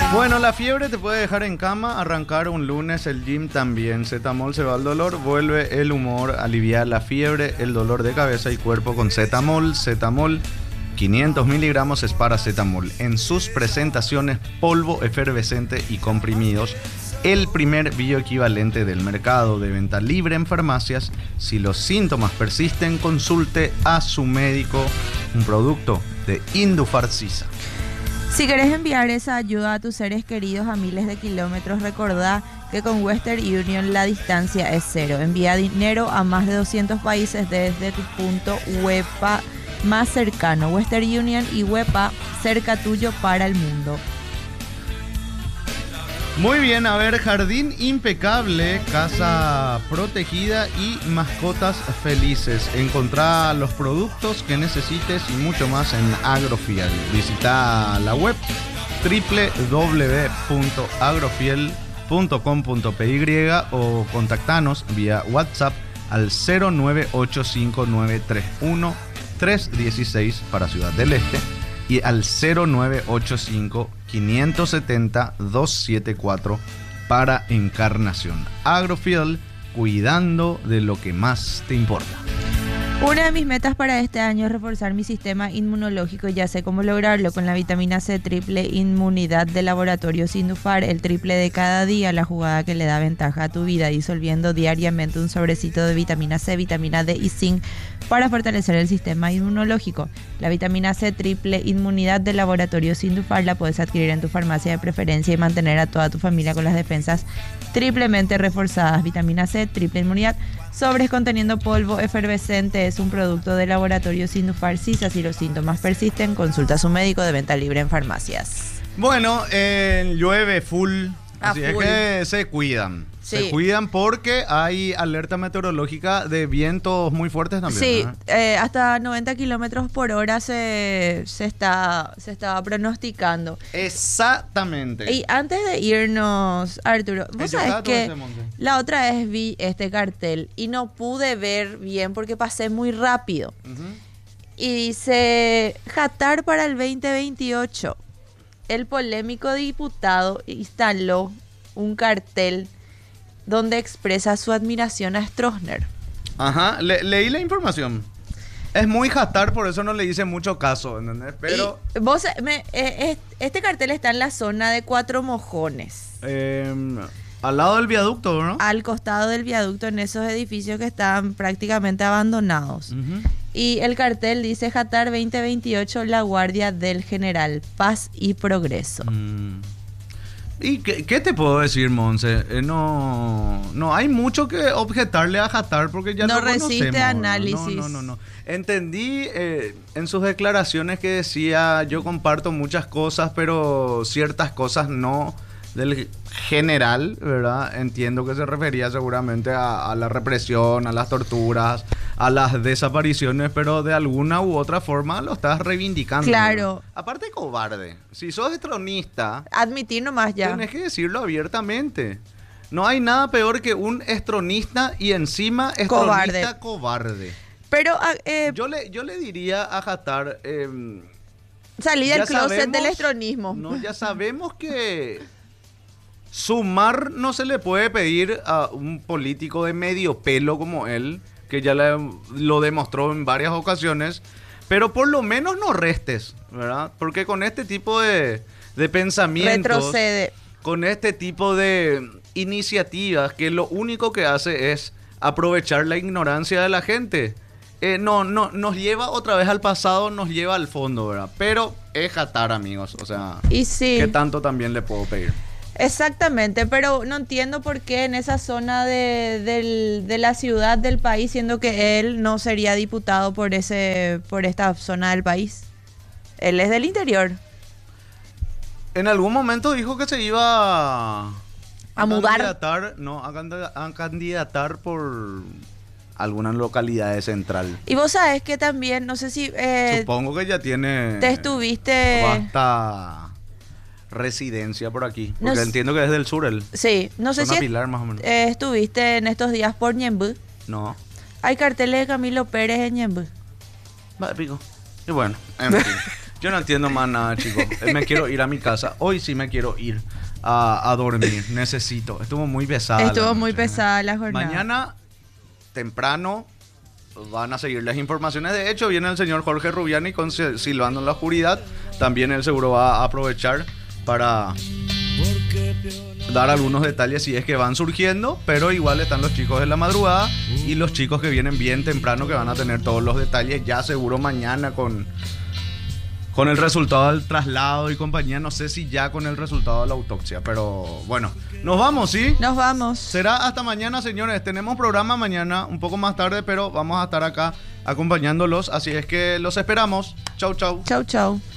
Bueno, la fiebre te puede dejar en cama, arrancar un lunes, el gym también. Zetamol se va al dolor, vuelve el humor, alivia la fiebre, el dolor de cabeza y cuerpo con Zetamol. Zetamol, 500 miligramos es paracetamol. En sus presentaciones, polvo, efervescente y comprimidos. El primer bioequivalente del mercado, de venta libre en farmacias. Si los síntomas persisten, consulte a su médico. Un producto de Indufar-Sisa. Si querés enviar esa ayuda a tus seres queridos a miles de kilómetros, recordá que con Western Union la distancia es cero. Envía dinero a más de 200 países desde tu punto WEPA más cercano. Western Union y WEPA, cerca tuyo para el mundo. Muy bien, a ver, jardín impecable, casa protegida y mascotas felices. Encontrá los productos que necesites y mucho más en Agrofiel. Visita la web www.agrofiel.com.py o contactanos vía WhatsApp al 0985931-316 para Ciudad del Este y al 0985-570-274 para Encarnación. Agrofiel, cuidando de lo que más te importa. Una de mis metas para este año es reforzar mi sistema inmunológico. Ya sé cómo lograrlo con la vitamina C triple inmunidad de Laboratorios Indufar, el triple de cada día, la jugada que le da ventaja a tu vida, disolviendo diariamente un sobrecito de vitamina C, vitamina D y zinc para fortalecer el sistema inmunológico. La vitamina C triple inmunidad de Laboratorios Indufar la puedes adquirir en tu farmacia de preferencia y mantener a toda tu familia con las defensas triplemente reforzadas. Vitamina C triple inmunidad, sobres conteniendo polvo efervescente, es un producto de Laboratorios Indufar-Sisa. Si los síntomas persisten, consulta a su médico, de venta libre en farmacias. Bueno, llueve full, así full. es que se cuidan. Sí. Se cuidan porque hay alerta meteorológica de vientos muy fuertes también. Sí, ¿no? hasta 90 kilómetros por hora se estaba pronosticando. Exactamente. Y antes de irnos, Arturo, vos sabés que Monte. la otra vez vi este cartel y no pude ver bien porque pasé muy rápido. Y dice, Qatar para el 2028. El polémico diputado instaló un cartel donde expresa su admiración a Stroessner. Ajá, leí la información. Es muy Qatar, por eso no le hice mucho caso, ¿entendés? Pero Y vos, este cartel está en la zona de Cuatro Mojones, al lado del viaducto, ¿no? al costado del viaducto, en esos edificios que están prácticamente abandonados. Y el cartel dice Qatar 2028, la guardia del general, paz y progreso. ¿Y qué te puedo decir, Monse? No hay mucho que objetarle a Qatar porque ya No lo resiste conocemos. análisis. No. Entendí en sus declaraciones que decía, yo comparto muchas cosas, pero ciertas cosas no del general, ¿verdad? Entiendo que se refería seguramente a la represión, a las torturas, a las desapariciones, pero de alguna u otra forma lo estás reivindicando. Claro. ¿Verdad? Aparte cobarde. Si sos tronista, Admitir nomás ya. tenés que decirlo abiertamente. No hay nada peor que un estronista y encima estronista cobarde. Pero Yo le diría a Qatar, salí del ya closet sabemos- del estronismo. No, ya sabemos que sumar no se le puede pedir a un político de medio pelo como él, que ya lo demostró en varias ocasiones, pero por lo menos no restes, ¿verdad? Porque con este tipo de pensamientos, Retrocede. con este tipo de iniciativas que lo único que hace es aprovechar la ignorancia de la gente, nos lleva otra vez al pasado, nos lleva al fondo, ¿verdad? Pero es Qatar, amigos, o sea, Y sí. ¿qué tanto también le puedo pedir? Exactamente, pero no entiendo por qué en esa zona de la ciudad del país, siendo que él no sería diputado por esta zona del país. Él es del interior. En algún momento dijo que se iba A mudar. a candidatar por alguna localidad central. Y vos sabés que también, no sé si Supongo que ya tiene te estuviste... basta residencia por aquí, No porque s- entiendo que es del sur él. Sí, no sé Zona si Pilar, más o menos. estuviste en estos días por Ñemby. No, Hay carteles de Camilo Pérez en Ñemby. va de pico. Y bueno, en fin. Yo no entiendo más nada, chicos. Me quiero ir a mi casa. Hoy sí me quiero ir a dormir. Necesito. Estuvo muy pesada. Estuvo muy pesada la jornada. Mañana, temprano, van a seguir las informaciones. De hecho, viene el señor Jorge Rubiani con Silbando en la Oscuridad. También él seguro va a aprovechar para dar algunos detalles si es que van surgiendo, pero igual están los chicos de la madrugada y los chicos que vienen bien temprano, que van a tener todos los detalles ya seguro mañana con el resultado del traslado y compañía. No sé si ya con el resultado de la autopsia, pero bueno, nos vamos, ¿sí? Nos vamos. Será hasta mañana, señores. Tenemos programa mañana un poco más tarde, pero vamos a estar acá acompañándolos, así es que los esperamos. Chau, chau. Chau, chau.